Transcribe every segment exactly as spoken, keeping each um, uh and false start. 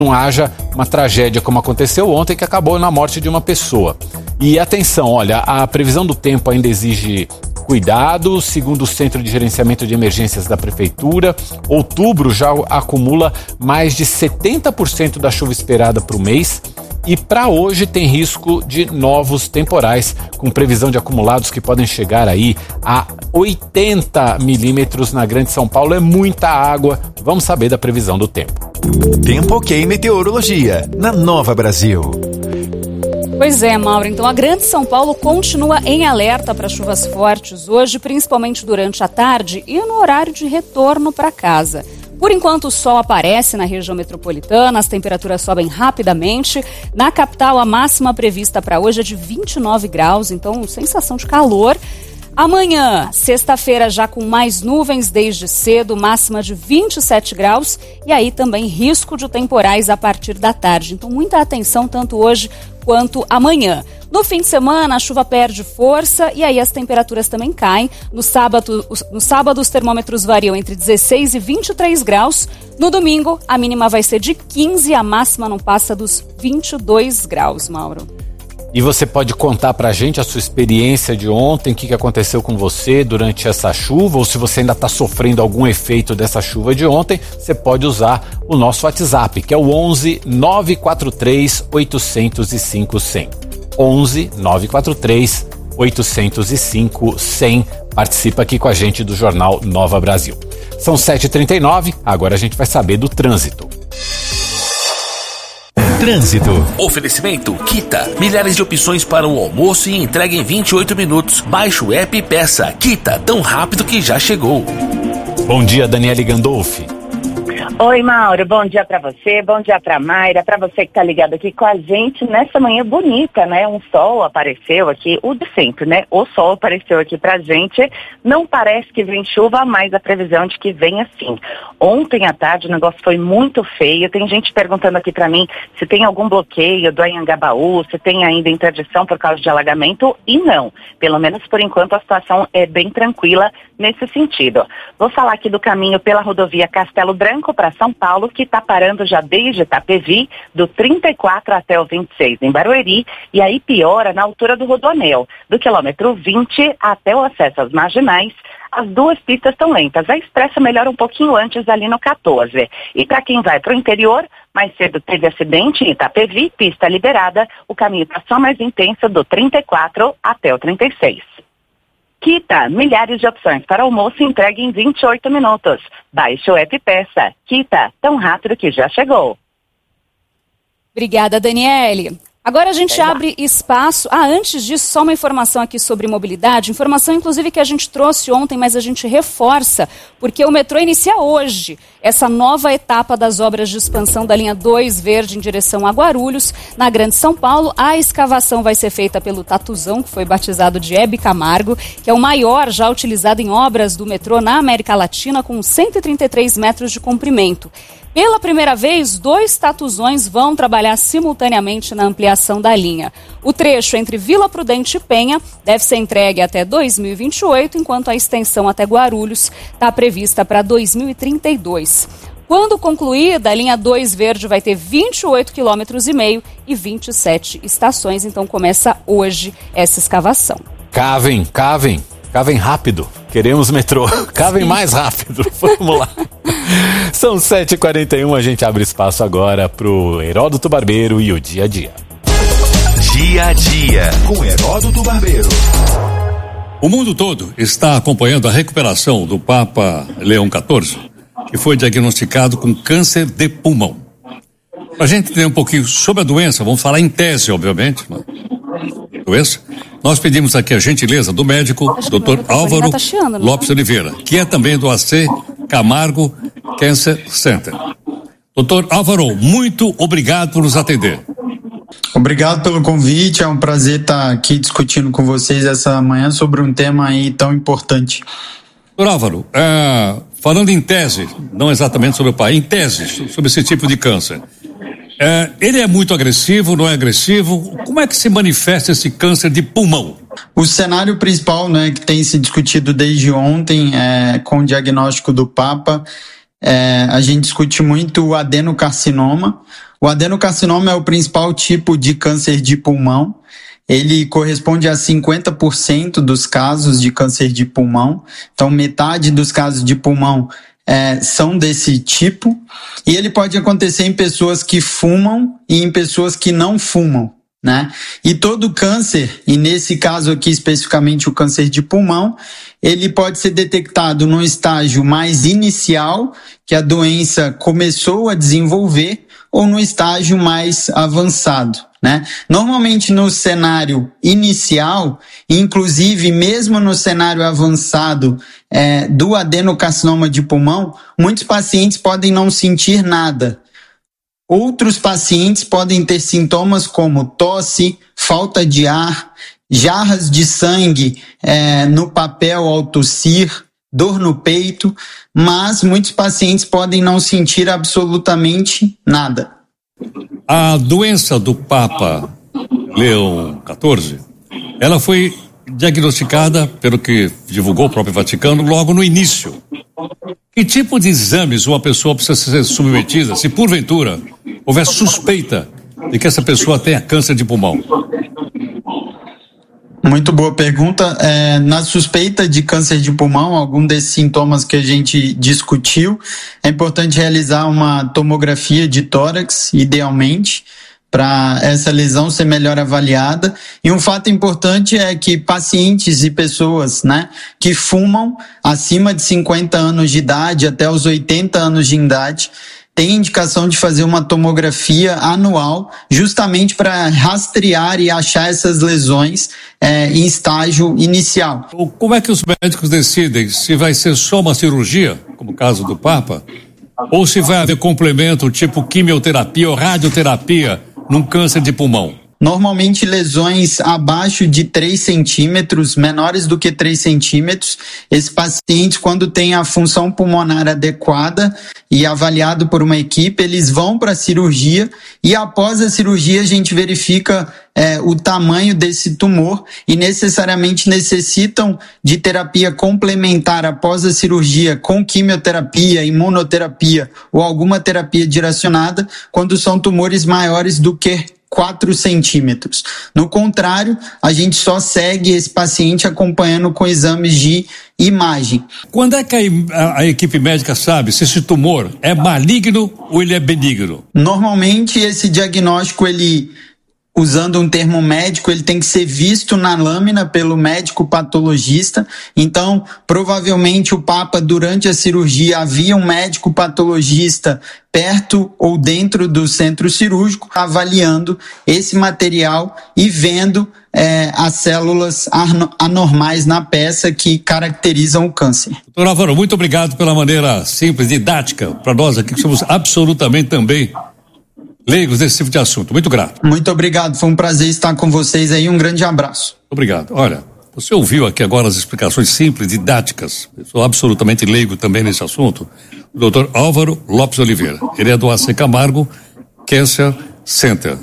não haja uma tragédia como aconteceu ontem, que acabou na morte de uma pessoa. E atenção, olha, a previsão do tempo ainda exige cuidado. Segundo o Centro de Gerenciamento de Emergências da Prefeitura, outubro já acumula mais de setenta por cento da chuva esperada para o mês. E para hoje tem risco de novos temporais, com previsão de acumulados que podem chegar aí a oitenta milímetros na Grande São Paulo. É muita água. Vamos saber da previsão do tempo. Tempo Ok Meteorologia, na Nova Brasil. Pois é, Mauro. Então a Grande São Paulo continua em alerta para chuvas fortes hoje, principalmente durante a tarde e no horário de retorno para casa. Por enquanto, o sol aparece na região metropolitana, as temperaturas sobem rapidamente. Na capital, a máxima prevista para hoje é de vinte e nove graus, então sensação de calor. Amanhã, sexta-feira, já com mais nuvens desde cedo, máxima de vinte e sete graus, e aí também risco de temporais a partir da tarde. Então, muita atenção tanto hoje quanto amanhã. No fim de semana, a chuva perde força e aí as temperaturas também caem. No sábado, no sábado, os termômetros variam entre dezesseis e vinte e três graus. No domingo, a mínima vai ser de quinze e a máxima não passa dos vinte e dois graus, Mauro. E você pode contar pra gente a sua experiência de ontem, o que, que aconteceu com você durante essa chuva, ou se você ainda está sofrendo algum efeito dessa chuva de ontem, você pode usar o nosso WhatsApp, que é o onze nove quatro três oito zero cinco zero zero. onze nove quatro três oito zero cinco zero zero. Participa aqui com a gente do Jornal Nova Brasil. São sete e trinta e nove, agora a gente vai saber do trânsito. Trânsito. Oferecimento Kita. Milhares de opções para o almoço e entrega em vinte e oito minutos. Baixe o app e peça. Kita, tão rápido que já chegou. Bom dia, Daniele Gandolfi. Oi, Mauro, bom dia pra você, bom dia pra Mayra, pra você que tá ligado aqui com a gente nessa manhã bonita, né? Um sol apareceu aqui, o de sempre, né? O sol apareceu aqui pra gente, não parece que vem chuva, mas a previsão de que vem assim. Ontem à tarde o negócio foi muito feio, tem gente perguntando aqui pra mim se tem algum bloqueio do Anhangabaú, se tem ainda interdição por causa de alagamento, e não. Pelo menos por enquanto a situação é bem tranquila nesse sentido. Vou falar aqui do caminho pela rodovia Castelo Branco para São Paulo, que está parando já desde Itapevi, do trinta e quatro até o vinte e seis em Barueri, e aí piora na altura do Rodoanel, do quilômetro vinte até o acesso às marginais. As duas pistas estão lentas, a expressa melhora um pouquinho antes ali no quatorze. E para quem vai para o interior, mais cedo teve acidente em Itapevi, pista liberada, o caminho está só mais intenso do trinta e quatro até o trinta e seis. Kita, milhares de opções para almoço entregue em vinte e oito minutos. Baixe o app e peça. Kita, tão rápido que já chegou. Obrigada, Daniele. Agora a gente é abre lá. espaço... Ah, antes disso, só uma informação aqui sobre mobilidade. Informação, inclusive, que a gente trouxe ontem, mas a gente reforça, porque o metrô inicia hoje essa nova etapa das obras de expansão da linha dois Verde em direção a Guarulhos, na Grande São Paulo. A escavação vai ser feita pelo Tatuzão, que foi batizado de Hebe Camargo, que é o maior já utilizado em obras do metrô na América Latina, com cento e trinta e três metros de comprimento. Pela primeira vez, dois tatuzões vão trabalhar simultaneamente na ampliação da linha. O trecho entre Vila Prudente e Penha deve ser entregue até dois mil e vinte e oito, enquanto a extensão até Guarulhos está prevista para dois mil e trinta e dois. Quando concluída, a linha dois Verde vai ter vinte e oito quilômetros e meio e vinte e sete estações, então começa hoje essa escavação. Cavem, cavem, cavem rápido. Queremos metrô. Cavem mais rápido. Vamos lá. São sete e quarenta e um, a gente abre espaço agora pro Heródoto Barbeiro e o Dia a Dia. Dia a Dia, com Heródoto Barbeiro. O mundo todo está acompanhando a recuperação do Papa Leão quatorze, que foi diagnosticado com câncer de pulmão. Para a gente entender um pouquinho sobre a doença, vamos falar em tese, obviamente, mas... doença, nós pedimos aqui a gentileza do médico, doutor Álvaro tá chiando, Lopes Oliveira, que é também do A C Camargo Cancer Center. Doutor Álvaro, muito obrigado por nos atender. Obrigado pelo convite, é um prazer estar aqui discutindo com vocês essa manhã sobre um tema aí tão importante. Doutor Álvaro, é, falando em tese, não exatamente sobre o pai, em tese, sobre esse tipo de câncer. É, ele é muito agressivo, não é agressivo? Como é que se manifesta esse câncer de pulmão? O cenário principal, né, que tem se discutido desde ontem, é, com o diagnóstico do Papa, é, a gente discute muito o adenocarcinoma. O adenocarcinoma é o principal tipo de câncer de pulmão. Ele corresponde a cinquenta por cento dos casos de câncer de pulmão. Então, metade dos casos de pulmão é, são desse tipo. E ele pode acontecer em pessoas que fumam e em pessoas que não fumam, né? E todo câncer, e nesse caso aqui especificamente o câncer de pulmão, ele pode ser detectado num estágio mais inicial, que a doença começou a desenvolver, ou no estágio mais avançado, né? Normalmente no cenário inicial, inclusive mesmo no cenário avançado é, do adenocarcinoma de pulmão, muitos pacientes podem não sentir nada. Outros pacientes podem ter sintomas como tosse, falta de ar, jarras de sangue é, no papel ao tossir, dor no peito, mas muitos pacientes podem não sentir absolutamente nada. A doença do Papa Leão quatorze, ela foi diagnosticada, pelo que divulgou o próprio Vaticano, logo no início. Que tipo de exames uma pessoa precisa ser submetida se, porventura, houver suspeita de que essa pessoa tenha câncer de pulmão? Muito boa pergunta. É, na suspeita de câncer de pulmão, algum desses sintomas que a gente discutiu, é importante realizar uma tomografia de tórax, idealmente, para essa lesão ser melhor avaliada. E um fato importante é que pacientes e pessoas, né, que fumam acima de cinquenta anos de idade até os oitenta anos de idade, tem indicação de fazer uma tomografia anual, justamente para rastrear e achar essas lesões é, em estágio inicial. Como é que os médicos decidem se vai ser só uma cirurgia, como o caso do Papa, ou se vai haver complemento tipo quimioterapia ou radioterapia num câncer de pulmão? Normalmente lesões abaixo de três centímetros, menores do que três centímetros, esses pacientes, quando têm a função pulmonar adequada e avaliado por uma equipe, eles vão para a cirurgia e após a cirurgia a gente verifica é, o tamanho desse tumor e necessariamente necessitam de terapia complementar após a cirurgia com quimioterapia, imunoterapia ou alguma terapia direcionada quando são tumores maiores do que quatro centímetros. No contrário, a gente só segue esse paciente acompanhando com exames de imagem. Quando é que a, a equipe médica sabe se esse tumor é maligno ou ele é benigno? Normalmente esse diagnóstico, ele, usando um termo médico, ele tem que ser visto na lâmina pelo médico patologista. Então, provavelmente o Papa, durante a cirurgia, havia um médico patologista perto ou dentro do centro cirúrgico, avaliando esse material e vendo é, as células anormais na peça que caracterizam o câncer. Doutor Álvaro, muito obrigado pela maneira simples, didática, para nós aqui que somos absolutamente também leigos desse tipo de assunto. Muito grato. Muito obrigado, foi um prazer estar com vocês aí, um grande abraço. Obrigado. Olha, você ouviu aqui agora as explicações simples, didáticas, eu sou absolutamente leigo também nesse assunto, o doutor Álvaro Lopes Oliveira. Ele é do A C Camargo Cancer Center.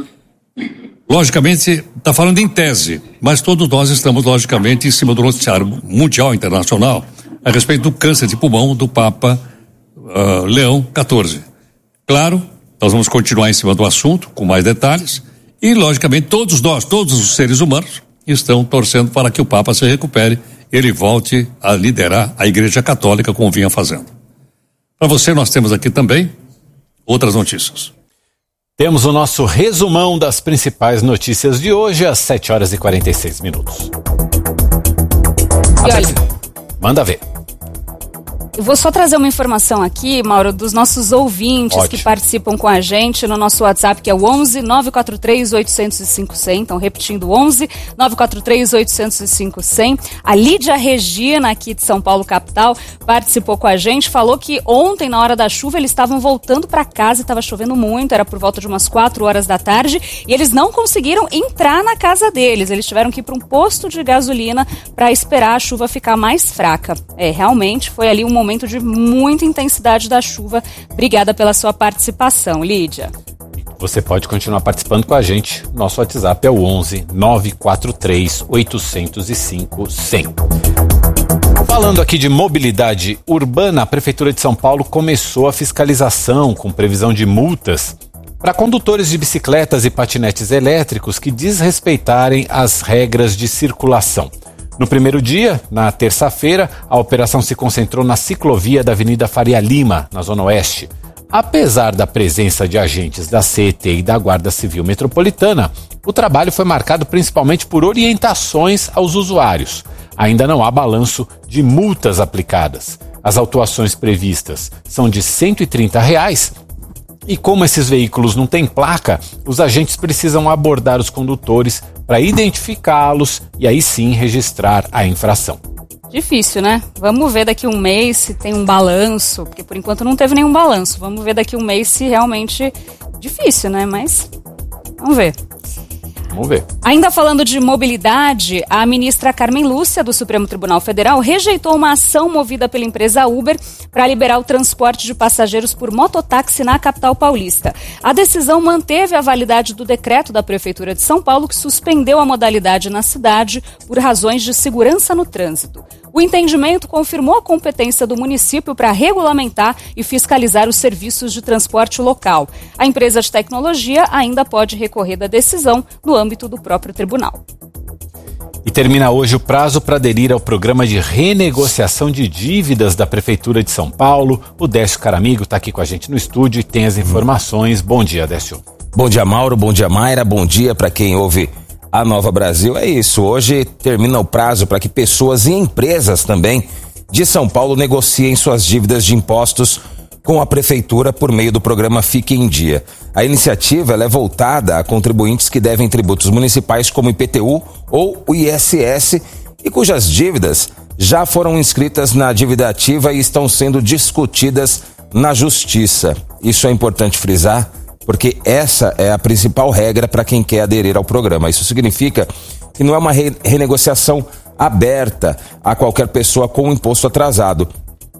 Logicamente, está falando em tese, mas todos nós estamos, logicamente, em cima do noticiário mundial, internacional, a respeito do câncer de pulmão do Papa uh, Leão quatorze. Claro, nós vamos continuar em cima do assunto, com mais detalhes, e, logicamente, todos nós, todos os seres humanos, estão torcendo para que o Papa se recupere e ele volte a liderar a Igreja Católica como vinha fazendo. Para você, nós temos aqui também outras notícias. Temos o nosso resumão das principais notícias de hoje, às sete horas e quarenta e seis minutos. E olha, manda ver. Eu vou só trazer uma informação aqui, Mauro, dos nossos ouvintes Ótimo. que participam com a gente no nosso WhatsApp, que é o onze nove quatro três oito zero cinco zero zero. Então, repetindo, onze nove quatro três oito zero cinco zero zero. A Lídia Regina, aqui de São Paulo, capital, participou com a gente, falou que ontem, na hora da chuva, eles estavam voltando para casa e estava chovendo muito, era por volta de umas quatro horas da tarde, e eles não conseguiram entrar na casa deles. Eles tiveram que ir para um posto de gasolina para esperar a chuva ficar mais fraca. É, realmente, foi ali um momento momento de muita intensidade da chuva. Obrigada pela sua participação, Lídia. Você pode continuar participando com a gente. Nosso WhatsApp é o onze nove quatro três oito zero cinco zero zero. Falando aqui de mobilidade urbana, a Prefeitura de São Paulo começou a fiscalização com previsão de multas para condutores de bicicletas e patinetes elétricos que desrespeitarem as regras de circulação. No primeiro dia, na terça-feira, a operação se concentrou na ciclovia da Avenida Faria Lima, na Zona Oeste. Apesar da presença de agentes da C E T e da Guarda Civil Metropolitana, o trabalho foi marcado principalmente por orientações aos usuários. Ainda não há balanço de multas aplicadas. As autuações previstas são de cento e trinta reais e como esses veículos não têm placa, os agentes precisam abordar os condutores para identificá-los e aí sim registrar a infração. Difícil, né? Vamos ver daqui um mês se tem um balanço, porque por enquanto não teve nenhum balanço. Vamos ver daqui um mês se realmente... Difícil, né? Mas vamos ver. Vamos ver. Ainda falando de mobilidade, a ministra Carmen Lúcia, do Supremo Tribunal Federal, rejeitou uma ação movida pela empresa Uber para liberar o transporte de passageiros por mototáxi na capital paulista. A decisão manteve a validade do decreto da Prefeitura de São Paulo, que suspendeu a modalidade na cidade por razões de segurança no trânsito. O entendimento confirmou a competência do município para regulamentar e fiscalizar os serviços de transporte local. A empresa de tecnologia ainda pode recorrer da decisão no âmbito do próprio tribunal. E termina hoje o prazo para aderir ao programa de renegociação de dívidas da Prefeitura de São Paulo. O Décio Caramigo está aqui com a gente no estúdio e tem as informações. Bom dia, Décio. Bom dia, Mauro. Bom dia, Mayra. Bom dia para quem ouve a Nova Brasil. É isso, hoje termina o prazo para que pessoas e empresas também de São Paulo negociem suas dívidas de impostos com a Prefeitura por meio do programa Fique em Dia. A iniciativa ela é voltada a contribuintes que devem tributos municipais como I P T U ou o I S S e cujas dívidas já foram inscritas na dívida ativa e estão sendo discutidas na Justiça. Isso é importante frisar, porque essa é a principal regra para quem quer aderir ao programa. Isso significa que não é uma re- renegociação aberta a qualquer pessoa com o imposto atrasado.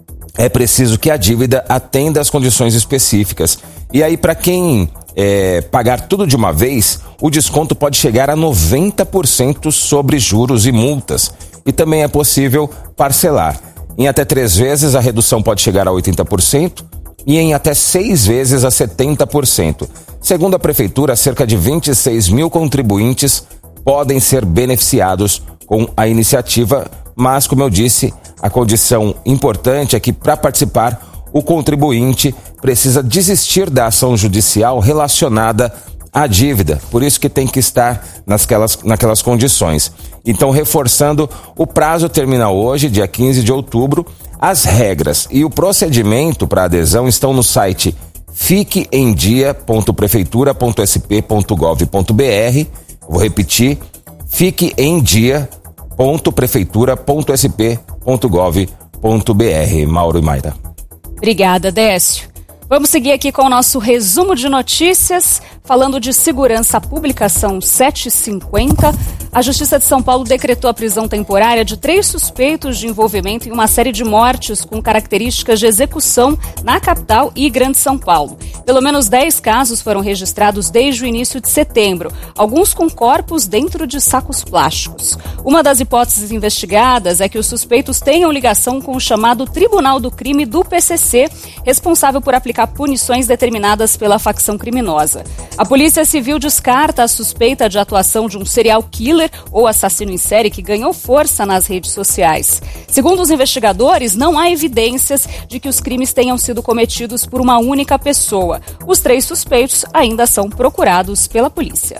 É preciso que a dívida atenda às condições específicas. E aí, para quem é, pagar tudo de uma vez, o desconto pode chegar a noventa por cento sobre juros e multas. E também é possível parcelar. Em até três vezes, a redução pode chegar a oitenta por cento. E em até seis vezes a setenta por cento. Segundo a Prefeitura, cerca de vinte e seis mil contribuintes podem ser beneficiados com a iniciativa, mas, como eu disse, a condição importante é que, para participar, o contribuinte precisa desistir da ação judicial relacionada à dívida. Por isso que tem que estar nasquelas, naquelas condições. Então, reforçando, o prazo termina hoje, dia quinze de outubro. As regras e o procedimento para adesão estão no site fique em dia ponto prefeitura ponto s p ponto gov ponto b r. Vou repetir, fique em dia ponto prefeitura ponto s p ponto gov ponto b r. Mauro e Mayra. Obrigada, Décio. Vamos seguir aqui com o nosso resumo de notícias, falando de segurança pública, são sete e cinquenta. A Justiça de São Paulo decretou a prisão temporária de três suspeitos de envolvimento em uma série de mortes com características de execução na capital e Grande São Paulo. Pelo menos dez casos foram registrados desde o início de setembro, alguns com corpos dentro de sacos plásticos. Uma das hipóteses investigadas é que os suspeitos tenham ligação com o chamado Tribunal do Crime do P C C, responsável por aplicar punições determinadas pela facção criminosa. A Polícia Civil descarta a suspeita de atuação de um serial killer ou assassino em série que ganhou força nas redes sociais. Segundo os investigadores, não há evidências de que os crimes tenham sido cometidos por uma única pessoa. Os três suspeitos ainda são procurados pela polícia.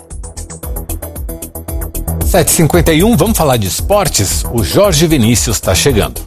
sete e cinquenta e um, vamos falar de esportes? O Jorge Vinícius está chegando.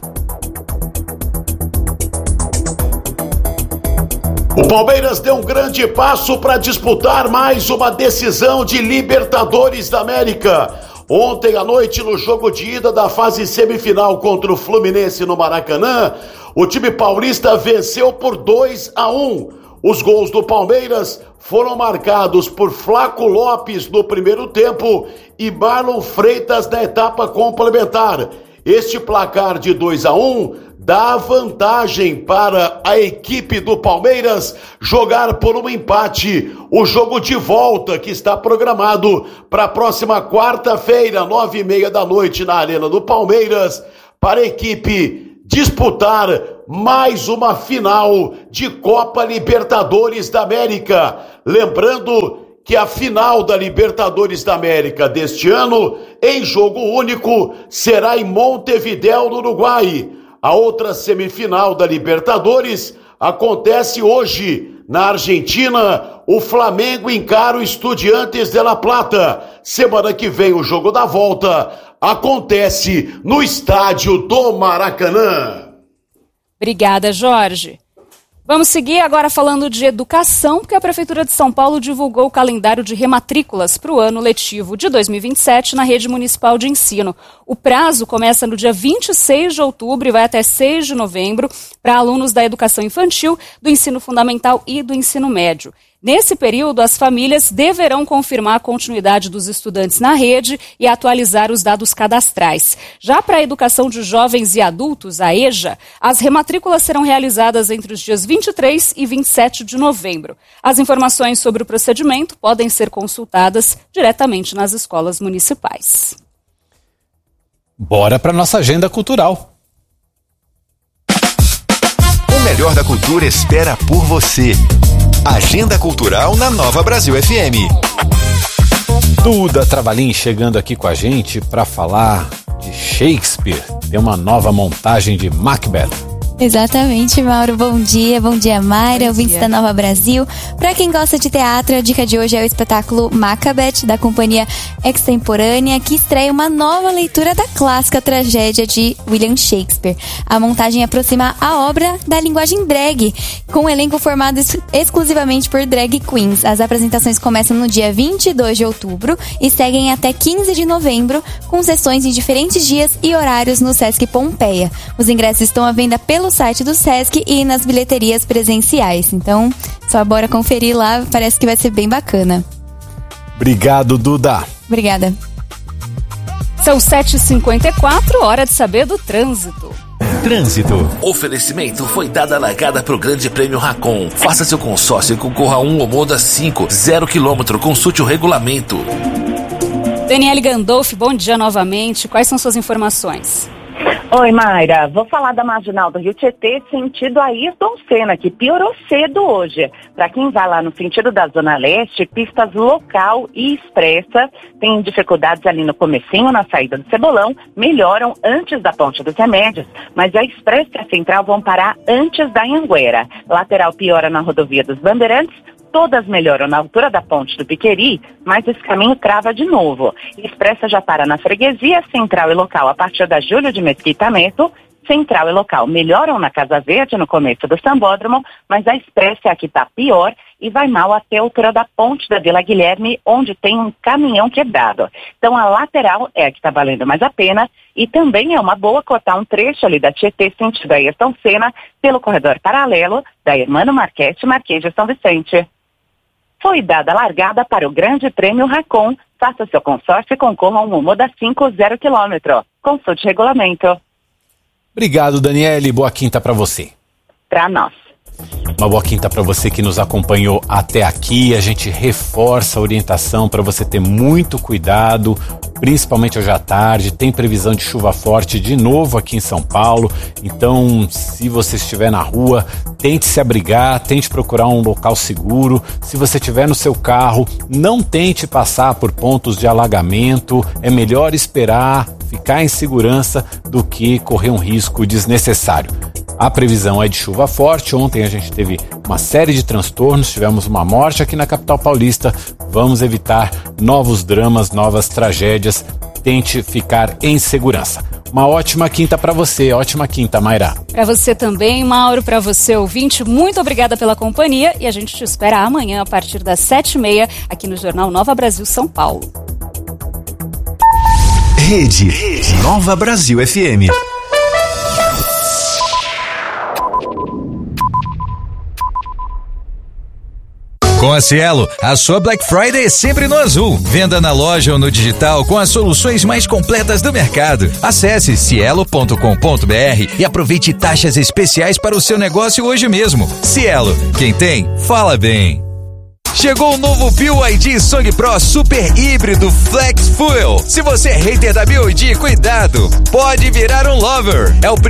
O Palmeiras deu um grande passo para disputar mais uma decisão de Libertadores da América. Ontem à noite, no jogo de ida da fase semifinal contra o Fluminense no Maracanã, o time paulista venceu por dois a um. Os gols do Palmeiras foram marcados por Flaco Lopes no primeiro tempo e Marlon Freitas na etapa complementar. Este placar de dois a um dá vantagem para a equipe do Palmeiras jogar por um empate. O jogo de volta que está programado para a próxima quarta-feira, nove e meia da noite, na Arena do Palmeiras, para a equipe disputar mais uma final de Copa Libertadores da América. Lembrando que a final da Libertadores da América deste ano, em jogo único, será em Montevidéu, no Uruguai. A outra semifinal da Libertadores acontece hoje na Argentina. O Flamengo encara o Estudiantes de La Plata. Semana que vem o jogo da volta acontece no estádio do Maracanã. Obrigada, Jorge. Vamos seguir agora falando de educação, porque a Prefeitura de São Paulo divulgou o calendário de rematrículas para o ano letivo de dois mil e vinte e sete na rede municipal de ensino. O prazo começa no dia vinte e seis de outubro e vai até seis de novembro para alunos da educação infantil, do ensino fundamental e do ensino médio. Nesse período, as famílias deverão confirmar a continuidade dos estudantes na rede e atualizar os dados cadastrais. Já para a educação de jovens e adultos, a EJA, as rematrículas serão realizadas entre os dias vinte e três e vinte e sete de novembro. As informações sobre o procedimento podem ser consultadas diretamente nas escolas municipais. Bora para nossa agenda cultural. O melhor da cultura espera por você. Agenda Cultural na Nova Brasil F M. Duda Travalim chegando aqui com a gente para falar de Shakespeare. Tem uma nova montagem de Macbeth. Exatamente, Mauro. Bom dia, bom dia, Mayra, ouvintes da Nova Brasil. Para quem gosta de teatro, a dica de hoje é o espetáculo Macbeth, da companhia Extemporânea, que estreia uma nova leitura da clássica tragédia de William Shakespeare. A montagem aproxima a obra da linguagem drag, com um elenco formado ex- exclusivamente por drag queens. As apresentações começam no dia vinte e dois de outubro e seguem até quinze de novembro, com sessões em diferentes dias e horários no Sesc Pompeia. Os ingressos estão à venda pelo site do Sesc e nas bilheterias presenciais. Então, só bora conferir lá, parece que vai ser bem bacana. Obrigado, Duda. Obrigada. São sete e cinquenta e quatro, hora de saber do trânsito. Trânsito. Oferecimento foi dada a largada para o Grande Prêmio Racon. Faça seu consórcio e concorra a um Omoda cinco, zero quilômetro. Consulte o regulamento. Daniele Gandolfi, bom dia novamente. Quais são suas informações? Oi, Mayra. Vou falar da Marginal do Rio Tietê, sentido Ayrton Senna, que piorou cedo hoje. Para quem vai lá no sentido da Zona Leste, pistas local e expressa tem dificuldades ali no comecinho, na saída do Cebolão, melhoram antes da Ponte dos Remédios, mas a expressa e a central vão parar antes da Anhanguera. Lateral piora na rodovia dos Bandeirantes, todas melhoram na altura da Ponte do Piqueri, mas esse caminho trava de novo. Expressa já para na freguesia, central e local a partir da Júlio de Mesquita Neto, central e local melhoram na Casa Verde no começo do Sambódromo, mas a Expressa é a que está pior e vai mal até a altura da Ponte da Vila Guilherme, onde tem um caminhão quebrado. Então a lateral é a que está valendo mais a pena e também é uma boa cortar um trecho ali da Tietê, sentido Ayrton Senna, pelo corredor paralelo da Hermano Marquete, Marquês de São Vicente. Foi dada a largada para o Grande Prêmio Racon. Faça seu consórcio e concorra a um Omoda cinco, zero quilômetro. Consulte regulamento. Obrigado, Daniele. Boa quinta para você. Para nós. Uma boa quinta para você que nos acompanhou até aqui. A gente reforça a orientação para você ter muito cuidado, principalmente hoje à tarde. Tem previsão de chuva forte de novo aqui em São Paulo. Então, se você estiver na rua, tente se abrigar, tente procurar um local seguro. Se você estiver no seu carro, não tente passar por pontos de alagamento. É melhor esperar, ficar em segurança do que correr um risco desnecessário. A previsão é de chuva forte. Ontem a gente teve uma série de transtornos, tivemos uma morte aqui na capital paulista. Vamos evitar novos dramas, novas tragédias. Tente ficar em segurança. Uma ótima quinta para você, ótima quinta, Mayra. Para você também, Mauro, para você, ouvinte, muito obrigada pela companhia e a gente te espera amanhã a partir das sete e meia aqui no Jornal Nova Brasil São Paulo. Rede, Rede Nova Brasil F M. Com a Cielo, a sua Black Friday é sempre no azul. Venda na loja ou no digital com as soluções mais completas do mercado. Acesse cielo ponto com ponto b r e aproveite taxas especiais para o seu negócio hoje mesmo. Cielo, quem tem, fala bem. Chegou o novo B Y D Song Pro Super Híbrido Flex Fuel. Se você é hater da B Y D, cuidado, pode virar um lover. É o